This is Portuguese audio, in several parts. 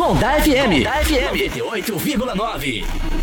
Onda FM 98,9.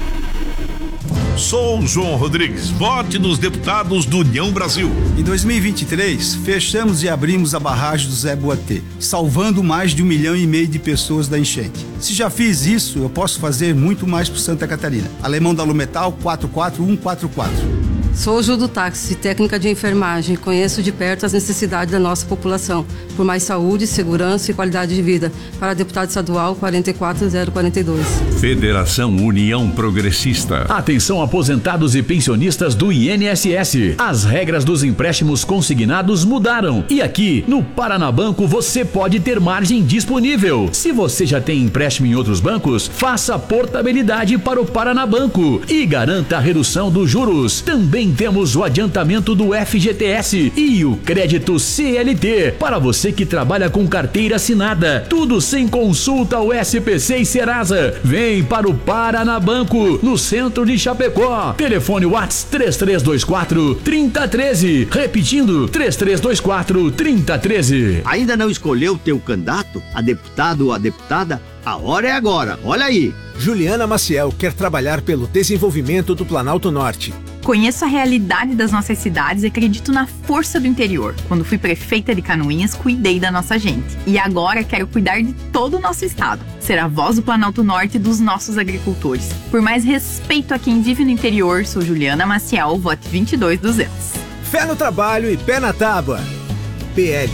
Sou o João Rodrigues. Vote nos deputados do União Brasil. Em 2023, fechamos e abrimos a barragem do Zé Boatê, salvando mais de 1,5 milhão de pessoas da enchente. Se já fiz isso, eu posso fazer muito mais por Santa Catarina. Alemão da Lumetal 44144. Sou Ju do Táxi, técnica de enfermagem. Conheço de perto as necessidades da nossa população, por mais saúde, segurança e qualidade de vida. Para deputado estadual 44042. Federação União Progressista. Atenção aposentados e pensionistas do INSS. As regras dos empréstimos consignados mudaram. E aqui, no Paranabanco, você pode ter margem disponível. Se você já tem empréstimo em outros bancos, faça portabilidade para o Paranabanco e garanta a redução dos juros. Também temos o adiantamento do FGTS e o crédito CLT para você que trabalha com carteira assinada. Tudo sem consulta ao SPC e Serasa. Vem para o Paranabanco, no centro de Chapecó. Telefone WhatsApp 3324-3013. Repetindo, 3324-3013. Ainda não escolheu o teu candidato, a deputado ou a deputada? A hora é agora, olha aí. Juliana Maciel quer trabalhar pelo desenvolvimento do Planalto Norte. Conheço a realidade das nossas cidades e acredito na força do interior. Quando fui prefeita de Canoinhas, cuidei da nossa gente. E agora quero cuidar de todo o nosso estado. Ser a voz do Planalto Norte e dos nossos agricultores. Por mais respeito a quem vive no interior, sou Juliana Maciel, vote 22200. Fé no trabalho e pé na tábua. PL.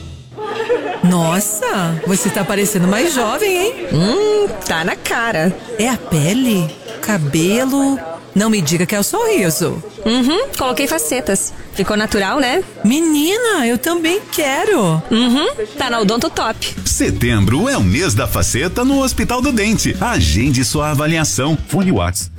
Nossa, você tá parecendo mais jovem, hein? Tá na cara. É a pele? Cabelo? Não me diga que é o sorriso. Coloquei facetas. Ficou natural, né? Menina, eu também quero. Tá na Odonto Top. Setembro é o mês da faceta no Hospital do Dente. Agende sua avaliação. Fone WhatsApp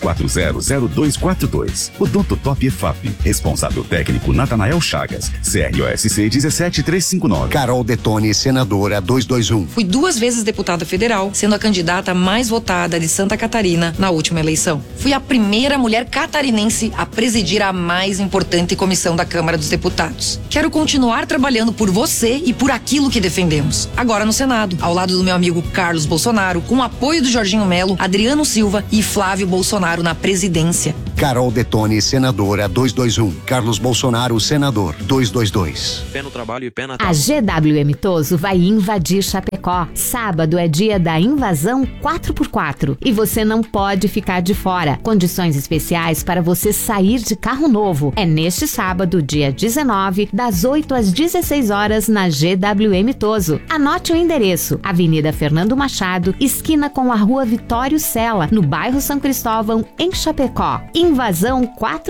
33400242. Odonto Top EFAP. Responsável técnico Natanael Chagas. CROSC 17359. Carol Detone, senadora 221. Fui 2 vezes deputada federal, sendo a candidata mais votada de Santa Catarina na última eleição. Fui a primeira mulher catarinense a presidir a mais importante comissão da Câmara dos Deputados. Quero continuar trabalhando por você e por aquilo que defendemos. Agora no Senado, ao lado do meu amigo Carlos Bolsonaro, com o apoio do Jorginho Melo, Adriano Silva e Flávio Bolsonaro na presidência. Carol Detone, senadora 221. Carlos Bolsonaro, senador 222. Pé no trabalho e pé na A GWM Toso vai invadir Chapecó. Sábado é dia da invasão 4x4 e você não pode ficar de fora. Condições especiais para você sair de carro novo. É neste sábado, dia 19, das 8 às 16 horas na GWM Toso. Anote o endereço: Avenida Fernando Machado, esquina com a Rua Vitório Sela, no bairro São Cristóvão, em Chapecó. Invasão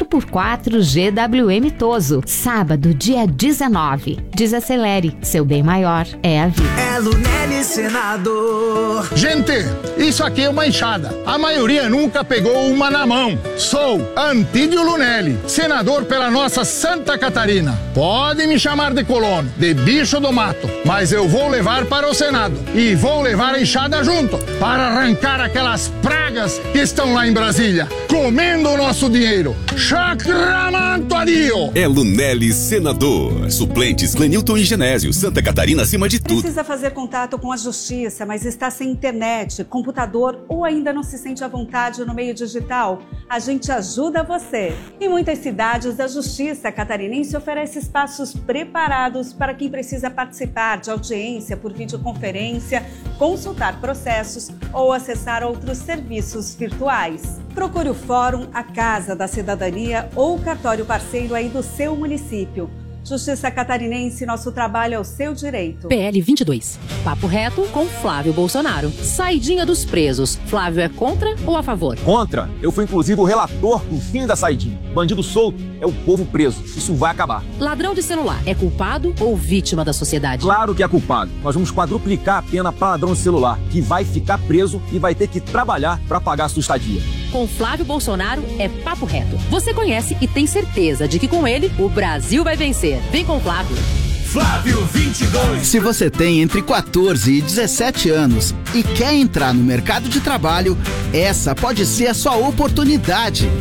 4x4 GWM Toso. Sábado, dia 19. Desacelere, seu bem maior é a vida. É Lunelli, senador. Gente, isso aqui é uma enxada. A maioria nunca pegou uma na mão. Sou Antídio Lunelli, senador pela nossa Santa Catarina. Pode me chamar de colono, de bicho do mato, mas eu vou levar para o Senado e vou levar a enxada junto para arrancar aquelas pragas que estão lá em Brasília, comendo o nosso dinheiro. Chacramanto adio! É Lunelli, senador. Suplentes Clenilton e Genésio. Santa Catarina acima de tudo. Precisa fazer contato com a justiça, mas está sem internet, computador ou ainda não se sente à vontade no meio digital? A gente ajuda você. Em muitas cidades, a Justiça Catarinense oferece espaços preparados para quem precisa participar de audiência por videoconferência, consultar processos ou acessar outros serviços virtuais. Procure o Fórum, a Casa da Cidadania ou o cartório parceiro aí do seu município. Justiça Catarinense, nosso trabalho é o seu direito. PL 22. Papo reto com Flávio Bolsonaro. Saidinha dos presos. Flávio é contra ou a favor? Contra. Eu fui inclusive o relator do fim da saidinha. Bandido solto é o povo preso. Isso vai acabar. Ladrão de celular é culpado ou vítima da sociedade? Claro que é culpado. Nós vamos quadruplicar a pena para ladrão de celular, que vai ficar preso e vai ter que trabalhar para pagar a sua estadia. Com Flávio Bolsonaro é papo reto. Você conhece e tem certeza de que com ele o Brasil vai vencer. Vem com o Flávio. Flávio 22. Se você tem entre 14 e 17 anos e quer entrar no mercado de trabalho, essa pode ser a sua oportunidade.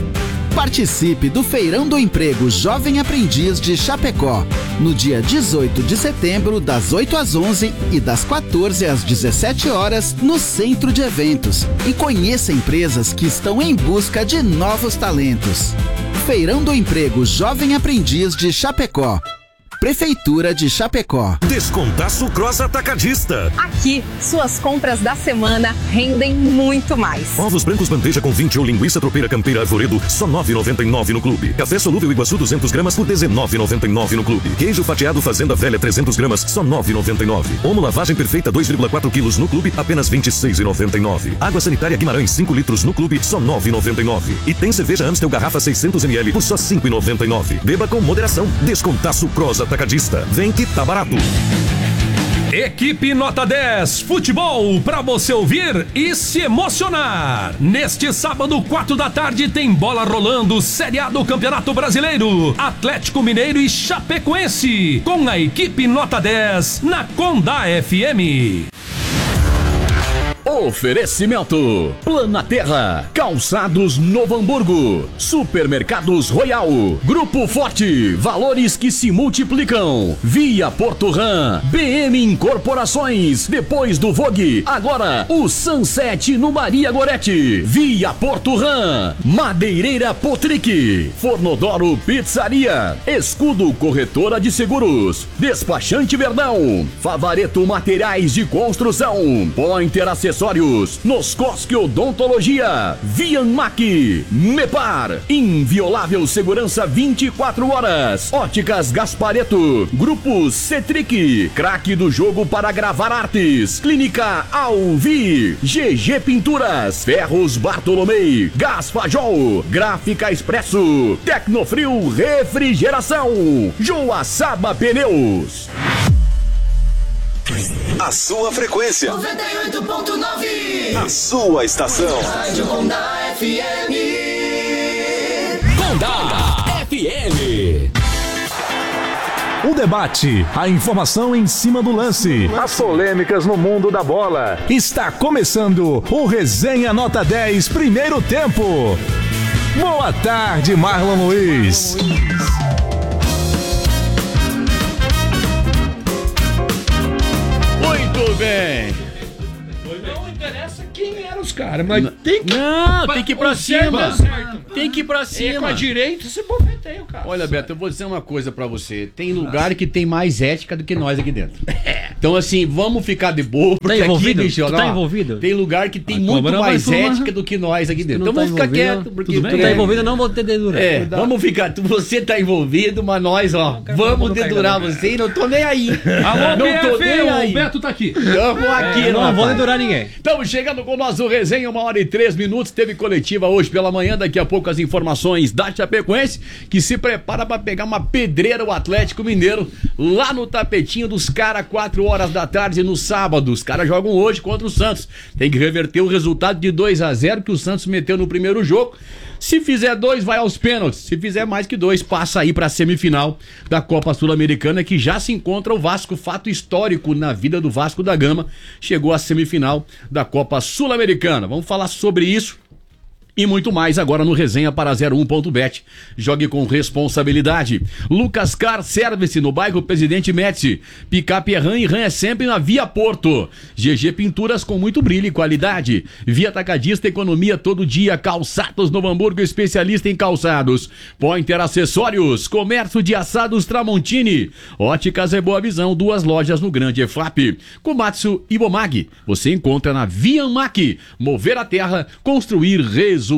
Participe do Feirão do Emprego Jovem Aprendiz de Chapecó, no dia 18 de setembro, das 8 às 11 e das 14 às 17 horas, no Centro de Eventos. E conheça empresas que estão em busca de novos talentos. Feirão do Emprego Jovem Aprendiz de Chapecó. Prefeitura de Chapecó. Descontaço Cross Atacadista. Aqui, suas compras da semana rendem muito mais. Ovos brancos bandeja com 20 ou linguiça tropeira campeira arvoredo, só R$ 9,99 no clube. Café solúvel Iguaçu 200 gramas por R$ 19,99 no clube. Queijo fatiado Fazenda Velha 300 gramas, só R$ 9,99. Omo lavagem perfeita 2,4 quilos no clube, apenas R$ 26,99. Água sanitária Guimarães 5 litros no clube, só R$ 9,99. E tem cerveja Amstel garrafa 600 ml por só R$ 5,99. Beba com moderação. Descontaço Cross Atacadista. Vem que tá barato. Equipe Nota 10 Futebol, pra você ouvir e se emocionar. Neste sábado, 4 da tarde, tem bola rolando, Série A do Campeonato Brasileiro. Atlético Mineiro e Chapecoense, com a equipe Nota 10 na Condá FM. Oferecimento: Planaterra, Calçados Novo Hamburgo, Supermercados Royal, Grupo Forte, valores que se multiplicam, Via Porto-Ram, BM Incorporações, depois do Vogue, agora o Sunset no Maria Gorete, Via Porto-Ram, Madeireira Potric, Fornodoro Pizzaria, Escudo Corretora de Seguros, Despachante Verdão, Favareto Materiais de Construção, Pointer Acessórios, Noscosque Odontologia, Vianmac, Mepar, Inviolável Segurança 24 horas, Óticas Gaspareto, Grupo Cetric, Craque do Jogo para Gravar Artes, Clínica Alvi, GG Pinturas, Ferros Bartolomei, Gasfajol, Gráfica Expresso, Tecnofrio Refrigeração, Joaçaba Pneus. A sua frequência 98.9. A sua estação Rádio Condá FM. Condá FM. O debate, a informação em cima do lance, as polêmicas no mundo da bola. Está começando o Resenha Nota 10 primeiro tempo. Boa tarde, Marlon Luiz. Muito bem. Não interessa quem eram os caras, mas tem que... Não, tem que ir pra cima. Tem que ir pra cima. É com a direita, você bofeteia o cara. Olha, Beto, eu vou dizer uma coisa pra você. Tem lugar que tem mais ética do que nós aqui dentro. Então, assim, vamos ficar de boa. Porque tá envolvido? Aqui, bicho, tu tá envolvido? Tem lugar que tem muito mais ética do que nós aqui dentro. Então vamos ficar quieto. Porque tudo bem? Tu tá envolvido, eu não vou ter dedura. Vamos ficar. Você tá envolvido, mas nós, ó, vamos dedurar você e não tô nem aí. Alô, não tô nem aí. O Beto tá aqui. Tamo aqui, não vou dedurar ninguém. Estamos chegando com o nosso Resenha, 1h03. Teve coletiva hoje pela manhã. Daqui a pouco as informações da Chapecoense, que se prepara para pegar uma pedreira o Atlético Mineiro lá no tapetinho dos caras, 4 horas da tarde no sábado. Os caras jogam hoje contra o Santos. Tem que reverter o resultado de 2-0 que o Santos meteu no primeiro jogo. Se fizer 2, vai aos pênaltis. Se fizer mais que 2, passa aí para a semifinal da Copa Sul-Americana, que já se encontra o Vasco. Fato histórico na vida do Vasco da Gama. Chegou à semifinal da Copa Sul-Americana. Vamos falar sobre isso e muito mais agora no Resenha para 01.bet. Jogue com responsabilidade. Lucas Car Service no bairro Presidente Médici. Picape é RAM e RAM é sempre na Via Porto. GG Pinturas com muito brilho e qualidade. Via Atacadista, economia todo dia. Calçados Novo Hamburgo, especialista em calçados. Pointer Acessórios, comércio de assados Tramontini. Óticas é Boa Visão, 2 lojas no Grande EFAP. Komatsu e Bomag, você encontra na Vianmac. Mover a terra, construir resultados.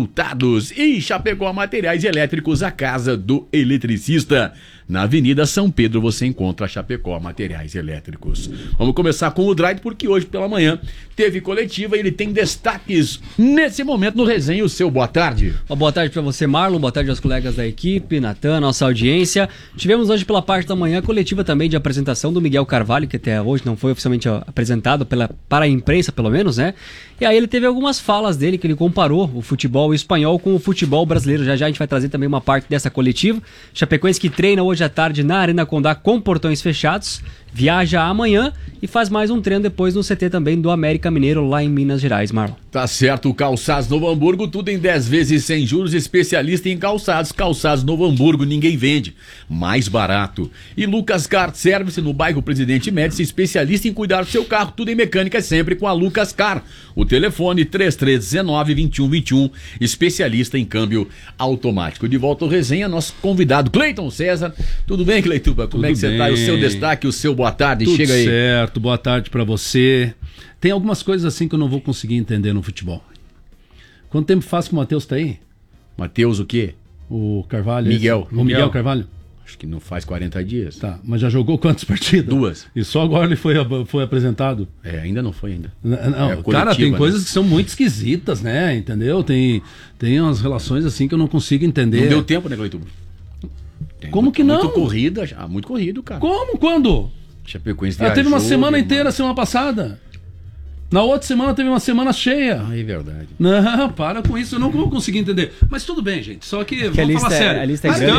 E Chapecó Materiais Elétricos, a casa do eletricista. Na Avenida São Pedro você encontra a Chapecó Materiais Elétricos. Vamos começar com o Drive, porque hoje pela manhã teve coletiva e ele tem destaques nesse momento no Resenha. O seu boa tarde. Uma boa tarde para você, Marlon. Boa tarde aos colegas da equipe, Natan, nossa audiência. Tivemos hoje pela parte da manhã coletiva também de apresentação do Miguel Carvalho, que até hoje não foi oficialmente apresentado para a imprensa, pelo menos, né? E aí ele teve algumas falas dele, que ele comparou o futebol espanhol com o futebol brasileiro. Já já a gente vai trazer também uma parte dessa coletiva. Chapecoense que treina hoje à tarde na Arena Condá com portões fechados. viaja amanhã e faz mais um treino depois no CT também do América Mineiro lá em Minas Gerais, Marlon. Tá certo, o Calçados Novo Hamburgo, tudo em 10 vezes sem juros, especialista em calçados. Calçados Novo Hamburgo, ninguém vende, mais barato. E Lucas Car Service, no bairro Presidente Médici, especialista em cuidar do seu carro, tudo em mecânica, sempre com a Lucas Car. O telefone 3319-2121, especialista em câmbio automático. De volta ao resenha, nosso convidado Cleiton César. Tudo bem, Cleituba? Como é que você tá? E o seu destaque, o seu boa tarde, Tudo chega aí. Certo, boa tarde pra você. Tem algumas coisas assim que eu não vou conseguir entender no futebol. Quanto tempo faz que o Matheus tá aí? Matheus o quê? O Carvalho. Miguel. O Miguel Carvalho? Acho que não faz 40 dias. Tá, mas já jogou quantas partidas? 2. E só agora ele foi apresentado? Ainda não foi ainda. Não, cara, tem coisas que são muito esquisitas, né? Entendeu? Tem umas relações assim que eu não consigo entender. Não deu tempo, né, Cleituba? Como que não? Muito corrida, muito corrido, cara. Como? Quando? Chapecoense Teve uma semana inteira semana passada. Na outra semana teve uma semana cheia. É verdade. Não, para com isso, eu não vou conseguir entender. Mas tudo bem, gente. Só que vamos falar sério.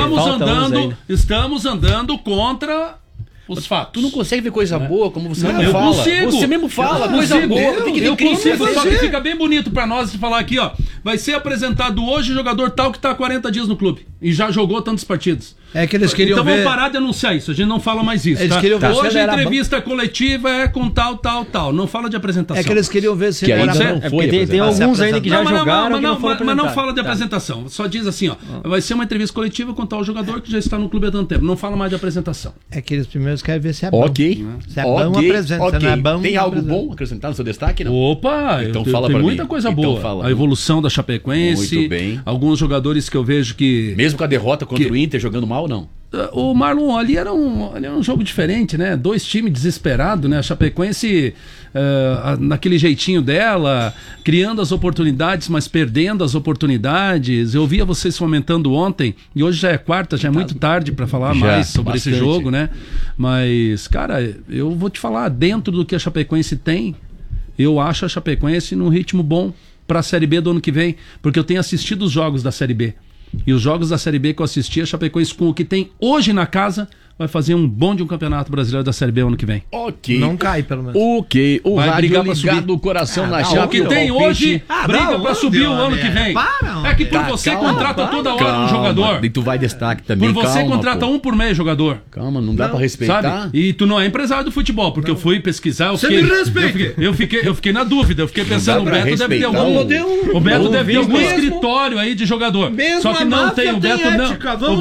Estamos andando contra os fatos. Tu não consegue ver coisa boa como você mesmo eu fala. Consigo. Você mesmo fala, coisa boa. Eu consigo, só que fica bem bonito pra nós de falar aqui, ó. Vai ser apresentado hoje o jogador tal que tá há 40 dias no clube e já jogou tantas partidas. É que eles queriam então ver... vamos parar de anunciar isso, a gente não fala mais isso. Eles tá? queriam ver Hoje a entrevista coletiva é com tal, não fala de apresentação. É que eles queriam ver se que ainda não foi. Tem alguns ainda que já jogaram mas não fala de apresentação. Só diz assim, ó, vai ser uma entrevista coletiva com tal jogador que já está no clube há tanto tempo. Não fala mais de apresentação. É que eles primeiros querem ver se é bom. Ok. Se é bom, apresenta. Se não é bom, tem algo bom acrescentar no seu destaque? Não? Opa, então fala tem pra muita mim. coisa boa. A evolução da Chapecoense. Muito bem. Alguns jogadores que eu vejo que... Mesmo com a derrota contra o Inter jogando mal ou não? O Marlon, ali era um jogo diferente, né? 2 times desesperados, né? A Chapecoense naquele jeitinho dela, criando as oportunidades, mas perdendo as oportunidades. Eu via vocês fomentando ontem, e hoje já é quarta, já é muito tarde para falar mais sobre esse jogo, né? Mas, cara, eu vou te falar, dentro do que a Chapecoense tem, eu acho a Chapecoense num ritmo bom para a Série B do ano que vem, porque eu tenho assistido os jogos da Série B. E os jogos da Série B que eu assisti, a Chapecoense com o que tem hoje na casa, vai fazer um bom de um campeonato brasileiro da Série B ano que vem. Ok. Não cai, pelo menos. Ok. O vai rádio brigar pra ligado subir. do coração na chave. O que tem hoje, briga pra subir o ano que vem. É que por você contrata toda hora um jogador. E tu vai destaque também. Por você contrata um por mês jogador. Calma, não dá pra respeitar. Sabe? E tu não é empresário do futebol, porque eu fui pesquisar. Você me respeita. Eu fiquei na dúvida. Eu fiquei pensando, o Beto deve ter algum. O Beto deve ter algum escritório aí de jogador. Só que não tem. O Beto não.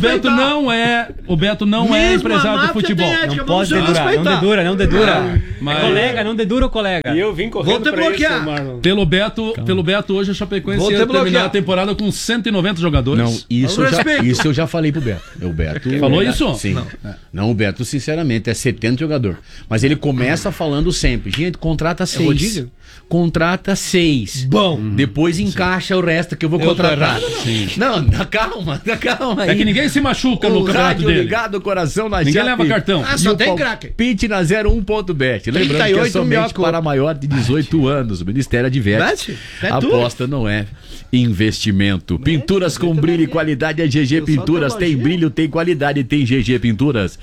O Beto não é empresário do futebol. Não pode dedurar, não dedura. Colega, não dedura o colega. E eu vim correndo pra bloquear. Marlon. Pelo Beto hoje a Chapecoense ia terminar a temporada com 190 jogadores. Não, isso eu já falei pro Beto. O Beto falou isso? Sim. Não, o Beto, sinceramente, é 70 jogador. Mas ele começa falando sempre, gente, contrata 6. Contrata 6. Bom. Depois encaixa o resto que eu vou contratar. Sim. Não, calma aí. É que ninguém se machuca no campeonato dele. Ligado, coração na Ninguém chave. leva cartão. Só tem craque. Pinte na 01.bet. Lembrando que é somente para maior de 18 anos. O Ministério adverte. Aposta não é investimento. Pinturas com brilho e qualidade é GG Pinturas. Tem brilho, tem qualidade, tem GG Pinturas.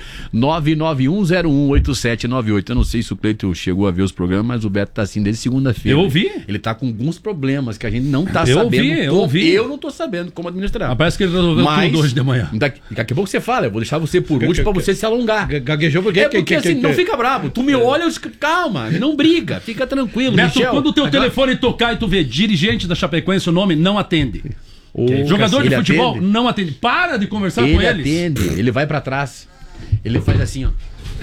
991018798. Eu não sei se o Cleiton chegou a ver os programas, mas o Beto tá assim desde segunda-feira. Eu ouvi. Ele tá com alguns problemas que a gente não tá sabendo. Eu ouvi. Eu não tô sabendo como administrar. Parece que ele resolveu tudo hoje de manhã. Daqui a pouco você fala, eu vou deixar você por último pra você se alongar. Gaguejou porque... Assim, não fica bravo. Tu me olha, calma, não briga, fica tranquilo. Beto, Michel, quando o teu telefone tocar e tu vê dirigente da Chapecoense, o nome não atende. Jogador de futebol atende. Não atende. Para de conversar com eles. Ele atende, ele vai pra trás. Ele faz assim, ó.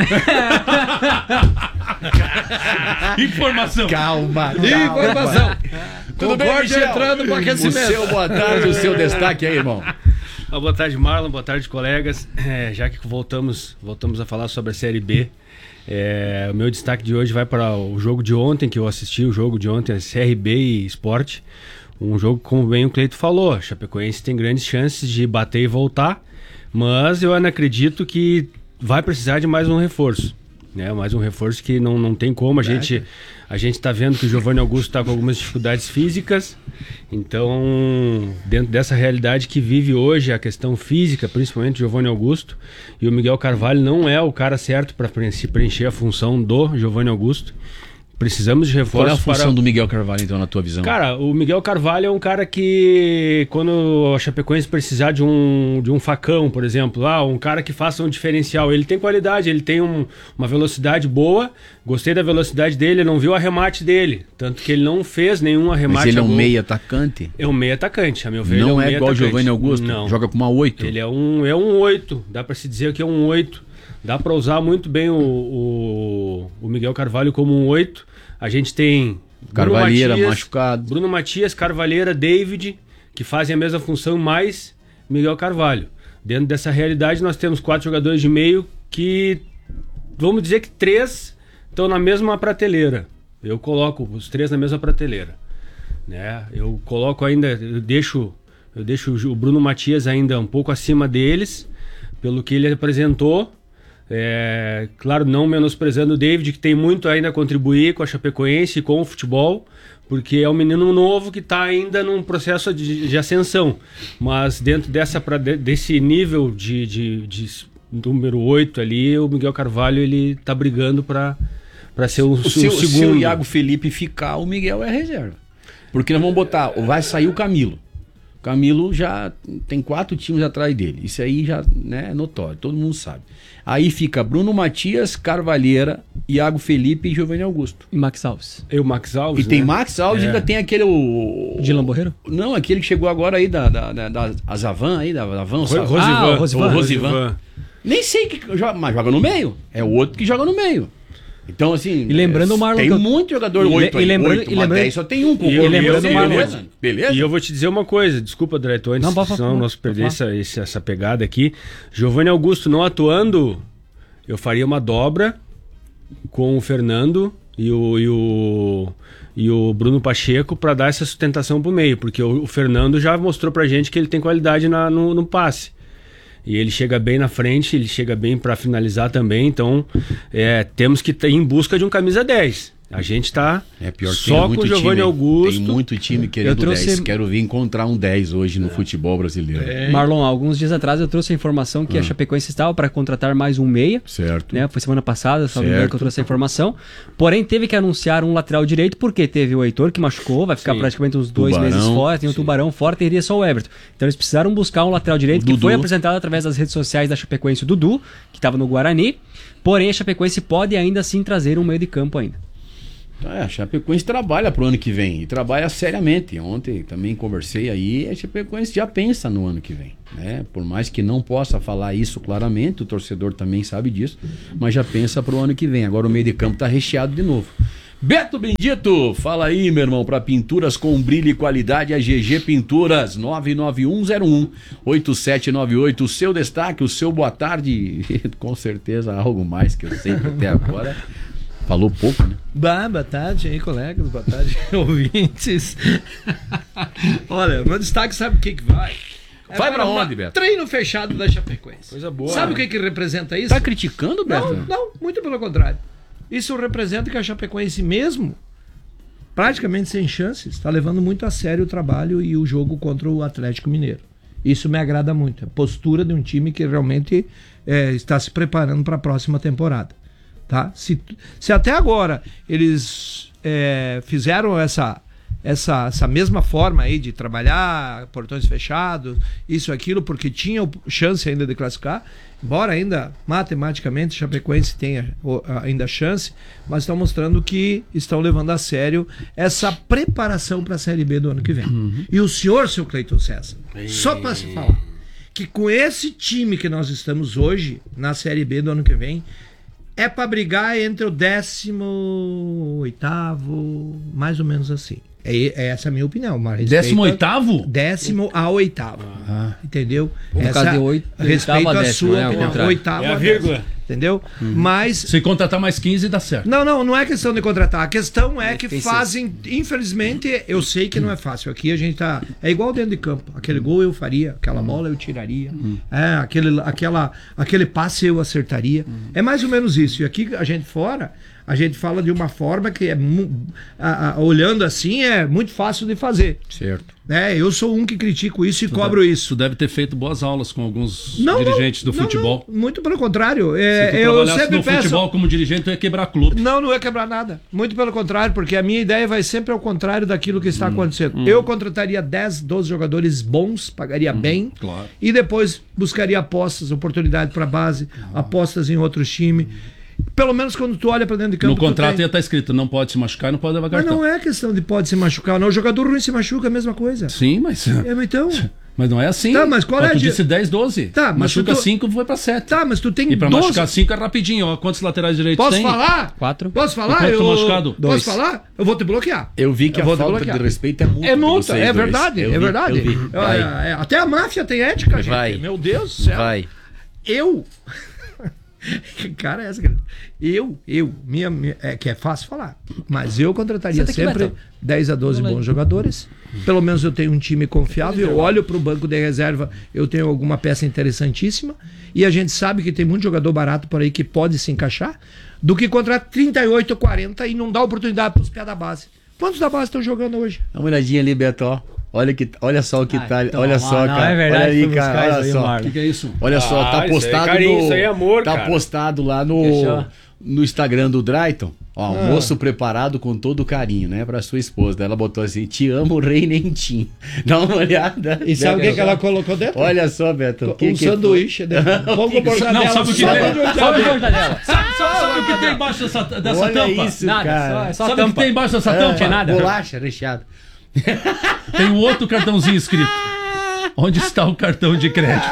Informação. Calma. Informação. Tudo bem, Michel? Entrando pro aquecimento. O seu boa tarde, o seu destaque aí, irmão. Boa tarde, Marlon. Boa tarde, colegas. Já que voltamos a falar sobre a Série B, o meu destaque de hoje vai para o jogo de ontem, que eu assisti, o jogo de ontem, CRB e Sport. Um jogo, como bem o Cleito falou, a Chapecoense tem grandes chances de bater e voltar, mas eu ainda acredito que vai precisar de mais um reforço. né? Mais um reforço que não tem como. A gente tá vendo que o Giovanni Augusto está com algumas dificuldades físicas. Então, dentro dessa realidade que vive hoje a questão física, principalmente o Giovanni Augusto, e o Miguel Carvalho não é o cara certo para preencher a função do Giovanni Augusto. Precisamos de reforço. Qual é a função do Miguel Carvalho, então, na tua visão? Cara, o Miguel Carvalho é um cara que, quando a Chapecoense precisar de um facão, por exemplo, um cara que faça um diferencial, ele tem qualidade, ele tem uma velocidade boa, gostei da velocidade dele, não vi o arremate dele, tanto que ele não fez nenhum arremate. Mas ele é um meio atacante? É um meio atacante, a meu ver. Não é igual o Giovanni Augusto? Não. Joga com uma 8? Ele é um 8, dá pra se dizer que é um 8. Dá para usar muito bem o Miguel Carvalho como um 8. A gente tem Carvalheira machucado. Bruno Matias, Carvalheira, David, que fazem a mesma função, mais Miguel Carvalho. Dentro dessa realidade, nós temos 4 jogadores de meio que, vamos dizer que 3 estão na mesma prateleira. Eu coloco os 3 na mesma prateleira, né? Eu coloco ainda, eu deixo o Bruno Matias ainda um pouco acima deles, pelo que ele apresentou. Claro, não menosprezando o David, que tem muito ainda a contribuir com a Chapecoense e com o futebol, porque é um menino novo que está ainda num processo de ascensão, mas dentro desse nível de número 8 ali, o Miguel Carvalho ele está brigando para ser o segundo. Se o Iago Felipe ficar, o Miguel é reserva, porque nós vamos botar, vai sair o Camilo. Camilo já tem 4 times atrás dele. Isso aí já, né, é notório, todo mundo sabe. Aí fica Bruno Matias, Carvalheira, Iago Felipe e Giovanni Augusto. E Max Alves. E o Max Alves, e tem Max Alves e ainda tem aquele... Dylan Borreiro? Não, aquele que chegou agora aí da Azavan, aí, da Avan. O Rosivan. Nem sei que joga, mas joga no meio. É o outro que joga no meio. Então, assim... E lembrando o Marlon... Tem muito jogador 8 aí. E lembrando 10 só tem um. E lembrando o Marlon... Beleza? E eu vou te dizer uma coisa. Desculpa, Dreto, antes senão nós perder essa pegada aqui. Giovanni Augusto não atuando, eu faria uma dobra com o Fernando e o Bruno Pacheco para dar essa sustentação pro meio. Porque o Fernando já mostrou pra gente que ele tem qualidade no passe. E ele chega bem na frente, ele chega bem para finalizar também. Então, temos que ir em busca de um camisa 10. A gente tá só com o Giovanni Augusto. Tem muito time querendo 10. Quero vir encontrar um 10 hoje no futebol brasileiro. Marlon, alguns dias atrás eu trouxe a informação que a Chapecoense estava para contratar mais um meia. Certo. Né? Foi semana passada, só que eu trouxe essa informação. Porém, teve que anunciar um lateral direito, porque teve o Heitor que machucou, vai ficar praticamente uns 2 meses fora, tem o Tubarão fora, teria só o Everton. Então eles precisaram buscar um lateral direito que foi apresentado através das redes sociais da Chapecoense, o Dudu, que estava no Guarani. Porém, a Chapecoense pode ainda assim trazer um meio de campo ainda. A Chapecoense trabalha pro ano que vem e trabalha seriamente. Ontem também conversei aí, a Chapecoense já pensa no ano que vem, né? Por mais que não possa falar isso claramente, o torcedor também sabe disso, mas já pensa pro ano que vem. Agora o meio de campo tá recheado de novo. Beto Bendito, fala aí, meu irmão, para pinturas com brilho e qualidade, a GG Pinturas, 991018798, o seu destaque, o seu boa tarde, com certeza algo mais que eu sempre até agora. Falou pouco, né? Boa tarde aí, colegas. Boa tarde, ouvintes. Olha, meu destaque sabe o que vai? Vai pra onde, Beto? Treino fechado da Chapecoense. Coisa boa. Sabe o que representa isso? Tá criticando, Beto? Não, muito pelo contrário. Isso representa que a Chapecoense mesmo, praticamente sem chances, está levando muito a sério o trabalho e o jogo contra o Atlético Mineiro. Isso me agrada muito. A postura de um time que realmente está se preparando para a próxima temporada. Tá? Se até agora eles fizeram essa mesma forma aí de trabalhar, portões fechados, isso e aquilo, porque tinham chance ainda de classificar, embora ainda matematicamente o Chapecoense tenha ainda chance, mas estão mostrando que estão levando a sério essa preparação para a Série B do ano que vem. E o senhor, seu Cleiton César, só para se falar que com esse time que nós estamos hoje na Série B do ano que vem, é para brigar entre o 18º, mais ou menos assim. É essa a minha opinião. 18º? 10º a 8º. Entendeu? Por causa de 8º respeito a a sua décimo, opinião. 8º É a vírgula. Entendeu? Mas. Se contratar mais 15, dá certo. Não é questão de contratar. A questão é que tem fazem. Infelizmente, eu sei que não é fácil. Aqui a gente tá. É igual dentro de campo. Aquele gol eu faria, aquela bola eu tiraria. Aquele passe eu acertaria. É mais ou menos isso. E aqui a gente fora. A gente fala de uma forma que é olhando assim é muito fácil de fazer. Certo. Eu sou um que critico isso e cobro isso. Tu deve ter feito boas aulas com alguns dirigentes do futebol. Não, muito pelo contrário. Se tu Eu sempre no peço. futebol como dirigente, tu ia quebrar clube. Não ia quebrar nada. Muito pelo contrário, porque a minha ideia vai sempre ao contrário daquilo que está acontecendo. Eu contrataria 10, 12 jogadores bons, pagaria bem, claro. E depois buscaria apostas, oportunidade para base, apostas em outros times. Pelo menos quando tu olha pra dentro de campo. No contrato ia estar escrito, não pode se machucar e não pode levar cartão. Mas não é questão de pode se machucar, não. O jogador ruim se machuca, é a mesma coisa. Sim, mas. Então. Mas não é assim. Tá, mas qual é tu disse 10, 12. Tá, mas machuca 5, foi pra 7. Tá, mas tu tem E pra 12... machucar 5 é rapidinho, ó. Quantos laterais direitos Posso tem? falar? 4. Posso falar? Machucado? Posso falar? Eu vou te bloquear. Eu vi que a falta de respeito é multa. É multa, é verdade, é verdade. Até a máfia tem ética, gente. Vai. Meu Deus do céu. Vai. Cara, essa. Que é fácil falar. Mas eu contrataria sempre 10 a 12 bons jogadores. Pelo menos eu tenho um time confiável. Eu olho para o banco de reserva, eu tenho alguma peça interessantíssima. E a gente sabe que tem muito jogador barato por aí que pode se encaixar. Do que contratar 38 ou 40 e não dar oportunidade para os pés da base. Quantos da base estão jogando hoje? Dá uma olhadinha ali, Beto. Olha só o que tá. Então, olha só, cara. É verdade, olha aí, cara. Olha só. O que é isso? Olha só, tá postado isso aí é amor, tá cara. postado lá no Instagram do Drayton. Ó, almoço preparado com todo carinho, né? Pra sua esposa. Ela botou assim: te amo, rei Nentinho. Dá uma olhada. E sabe o que ela colocou dentro? Olha só, Beto. Um sanduíche dentro. Pouco mortadela. Não, sabe o que tem? Só mortadela. Sabe o que tem embaixo dessa Olha tampa? isso, Nada, cara. só Sabe o que tem embaixo dessa tampa? Tinha nada. Bolacha recheada. Tem um outro cartãozinho escrito. Onde está o cartão de crédito?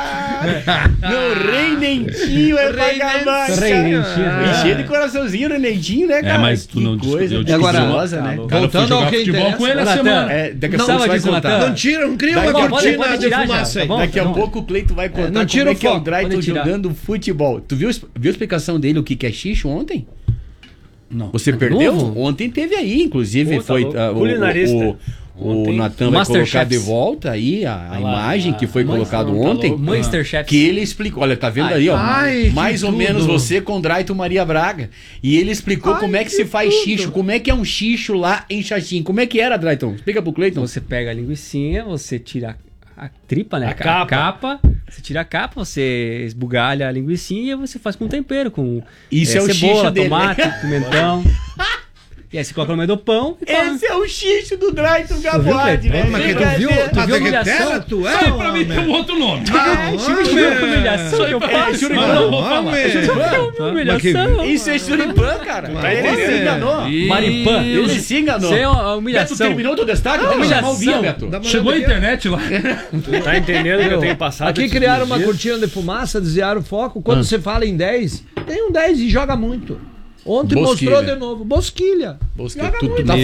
Meu rei Nentinho é vagabundo. Rei Nentinho. Cheio de coraçãozinho, né, Nentinho, né, cara? Mas tu não coisa. eu Agora, né? Voltando ao que futebol com ele a semana. Daqui a pouco você vai contar. Não cria uma cortina de fumaça aí. Daqui a pouco o Cleito vai contar não tira como é que é o foco. Drayton jogando futebol. Tu viu a explicação dele, o que é xixo ontem? Não. Você perdeu? Ontem teve aí, inclusive, foi culinarista. O Natan vai colocar de volta aí a imagem que foi colocado ontem. Masterchef. Que ele explicou. Olha, tá vendo aí, ó? Mais ou menos você com Drayton Maria Braga. E ele explicou como é que se faz xixo, como é que é um xixo lá em Xaxim. Como é que era, Drayton? Explica pro Cleiton. Você pega a linguicinha, você tira a tripa, né? A capa. Você tira a capa, você esbugalha a linguicinha e você faz com tempero, com isso é o cebola, xixo dele, tomate, né? pimentão. E aí você coloca no meio do pão e esse é o xixo do Drayton Gaboade, velho. Mas que tu viu a humilhação? Tu é, pra mim tem um outro nome. Humilhação que eu faço. Não vou falar. Humilhação. Isso é churipã, cara. Ele se enganou. Maripã. Ele se enganou. Isso é uma humilhação. Beto, terminou teu destaque? Humilhação. Beto. Chegou a internet lá. Tá entendendo que eu tenho passado? Aqui criaram uma cortina de fumaça, desviaram o foco. Quando você fala em 10, tem um 10 e joga muito. Ontem mostrou de novo. Bosquilha. Joga muito.